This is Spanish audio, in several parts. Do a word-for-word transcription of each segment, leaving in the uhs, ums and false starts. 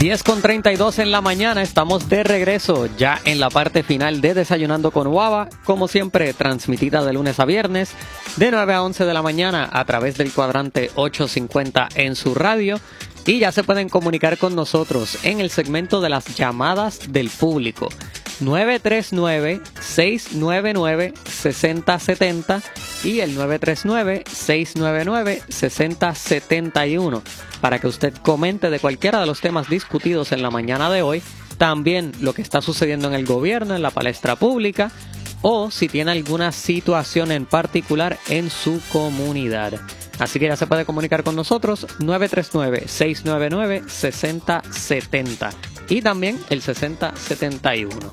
diez con treinta y dos en la mañana, estamos de regreso ya en la parte final de Desayunando con Guava, como siempre transmitida de lunes a viernes, de nueve a once de la mañana a través del cuadrante ochocientos cincuenta en su radio. Y ya se pueden comunicar con nosotros en el segmento de las llamadas del público. nueve tres nueve, seis nueve nueve, seis cero siete cero y el nueve tres nueve, seis nueve nueve, seis cero siete uno para que usted comente de cualquiera de los temas discutidos en la mañana de hoy, también lo que está sucediendo en el gobierno, en la palestra pública, o si tiene alguna situación en particular en su comunidad. Así que ya se puede comunicar con nosotros, nueve tres nueve, seis nueve nueve, seis cero siete cero y también el seis cero siete uno.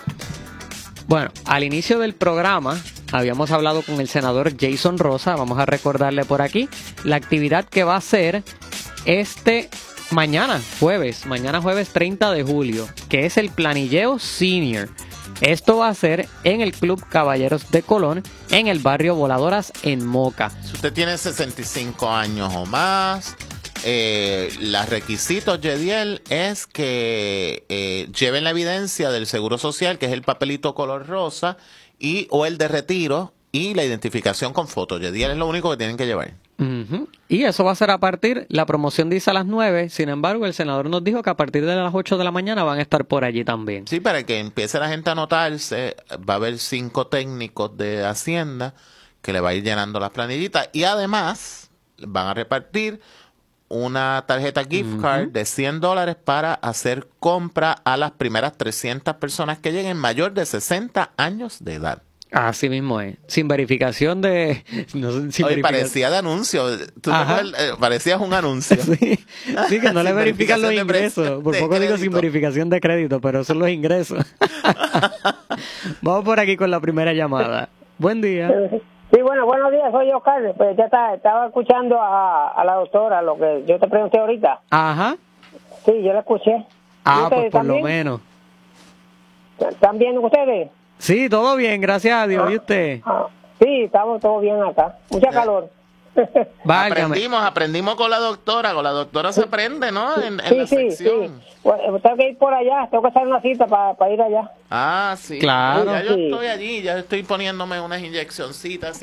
Bueno, al inicio del programa habíamos hablado con el senador Jason Rosa. Vamos a recordarle por aquí la actividad que va a hacer este mañana, jueves, mañana jueves treinta de julio, que es el Planilleo Senior. Esto va a ser en el Club Caballeros de Colón, en el barrio Voladoras, en Moca. Si usted tiene sesenta y cinco años o más, eh, los requisitos, Yediel, es que eh, lleven la evidencia del Seguro Social, que es el papelito color rosa, y o el de retiro, y la identificación con foto. Yediel es lo único que tienen que llevar. Uh-huh. Y eso va a ser a partir, la promoción dice a las nueve, sin embargo el senador nos dijo que a partir de las ocho de la mañana van a estar por allí también. Sí, para que empiece la gente a anotarse, va a haber cinco técnicos de Hacienda que le va a ir llenando las planillitas y además van a repartir una tarjeta gift uh-huh. card de cien dólares para hacer compra a las primeras trescientas personas que lleguen mayor de sesenta años de edad. Así mismo es, sin verificación de... No, sin Oye, verificación. Parecía de anuncio, tú te eh, parecías un anuncio. Sí, sí, que no le verifican los ingresos, por poco digo sin verificación de crédito, pero son los ingresos. Vamos por aquí con la primera llamada. Buen día. Sí, bueno, buenos días, soy Oscar, pues ya está, estaba escuchando a, a la doctora, lo que yo te pregunté ahorita. Ajá. Sí, yo la escuché. Ah, pues por también? Lo menos. ¿Están bien ustedes? Sí, todo bien, gracias a Dios. Ah, ¿Y usted? Ah, sí, estamos todo bien acá. Mucha calor. Válgame. Aprendimos, aprendimos con la doctora. Con la doctora se aprende, ¿no? En, en sí, la sí, sección. sí. Bueno, tengo que ir por allá, tengo que hacer una cita para pa ir allá. Ah, sí. Claro. Ya yo sí. estoy allí, ya estoy poniéndome unas inyeccioncitas.